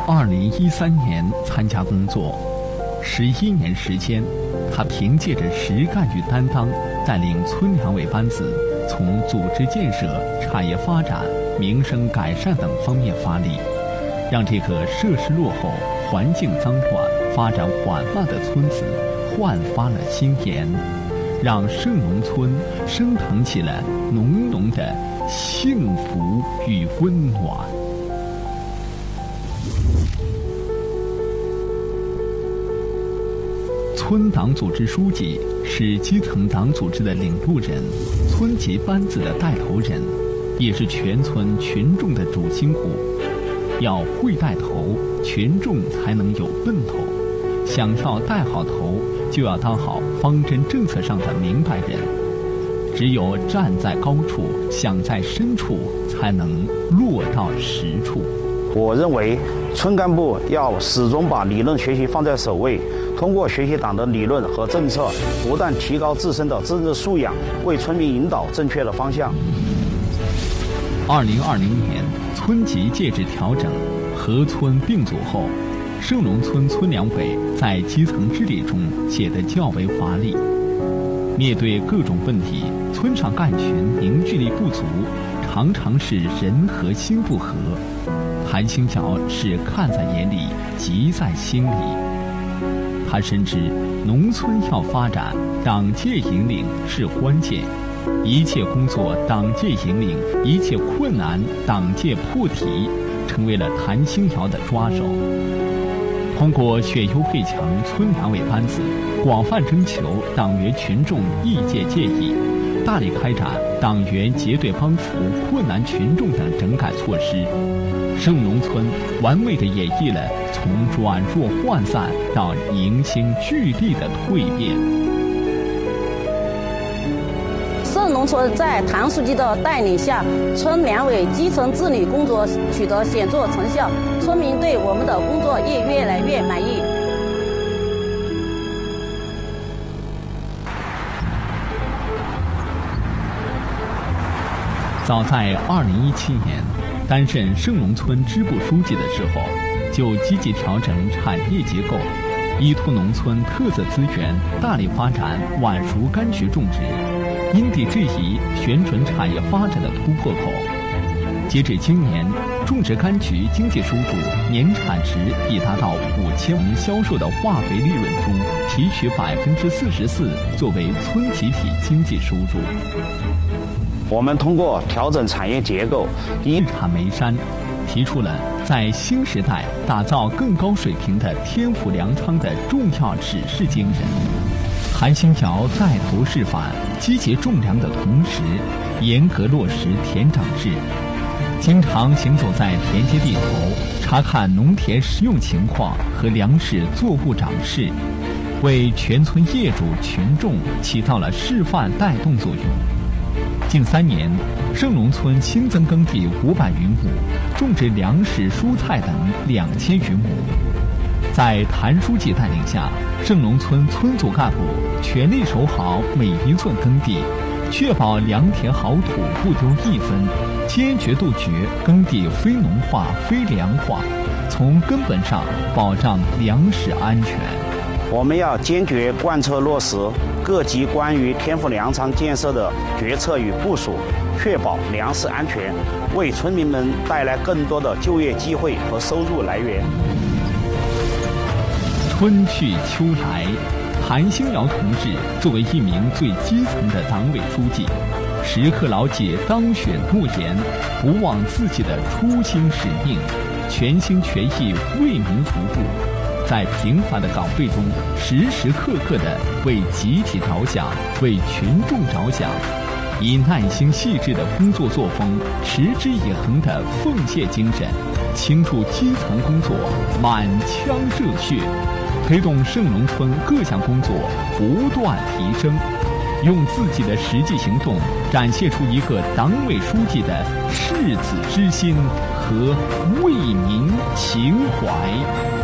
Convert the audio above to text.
2013年参加工作，11年时间，他凭借着实干与担当，带领村两委班子从组织建设、产业发展、民生改善等方面发力，让这个设施落后、环境脏乱、发展缓慢的村子焕发了新颜，让盛农村升腾起了浓浓的幸福与温暖。村党组织书记是基层党组织的领路人，村级班子的带头人，也是全村群众的主心骨。要会带头，群众才能有奔头。想要带好头，就要当好方针政策上的明白人。只有站在高处，想在深处，才能落到实处。 我认为，村干部要始终把理论学习放在首位，通过学习党的理论和政策，不断提高自身的政治素养，为村民引导正确的方向。 2020年，村级介质调整，合村并组后，盛农村村两委在基层治理中显得较为华丽。面对各种问题，村上干群凝聚力不足，常常是人和心不和。韩星尧是看在眼里，急在心里。他深知农村要发展，党界引领是关键，一切工作党界引领，一切困难党界破题，成为了谭星尧的抓手。通过选优配强村两委班子，广泛征求党员群众意见建议，大力开展党员结对帮扶困难群众等整改措施。盛农村完美地演绎了从软弱涣散到凝心聚力的蜕变。 盛农村在谭书记的带领下，村两委基层治理工作取得显著成效，村民对我们的工作也越来越满意。 早在2017年，担任盛农村支部书记的时候，就积极调整产业结构，依托农村特色资源，大力发展晚熟柑橘种植，因地制宜选准产业发展的突破口。截至今年，种植柑橘经济收入年产值已达到5000万，销售的化肥利润中提取44%作为村集体经济收入。 我们通过调整产业结构， 日产煤山提出了在新时代打造更高水平的天府粮仓的重要指示精神。韩星尧带头示范，积极种粮的同时，严格落实田长制，经常行走在田间地头，查看农田实用情况和粮食作物长势，为全村业主群众起到了示范带动作用。近3年，盛农村新增耕地500余亩，种植粮食、蔬菜等2000余亩。在谭书记带领下，盛农村村组干部全力守好每一寸耕地，确保良田好土不丢一分，坚决杜绝耕地非农化、非粮化，从根本上保障粮食安全。 我们要坚决贯彻落实各级关于天府粮仓建设的决策与部署，确保粮食安全，为村民们带来更多的就业机会和收入来源。 春去秋来，韩星尧同志作为一名最基层的党委书记，时刻牢记当选诺言，不忘自己的初心使命，全心全意为民服务，在平凡的岗位中时时刻刻地为集体着想，为群众着想，以耐心细致的工作作风，持之以恒的奉献精神，倾注基层工作满腔热血，推动盛农村各项工作不断提升，用自己的实际行动展现出一个党委书记的赤子之心和为民情怀。